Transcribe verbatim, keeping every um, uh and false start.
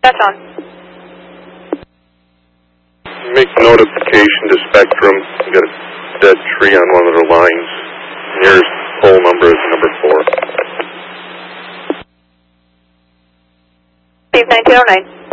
That's on. Make notification to Spectrum. We got a dead tree on one of their lines. Nearest pole number is number four. Steve nineteen oh nine.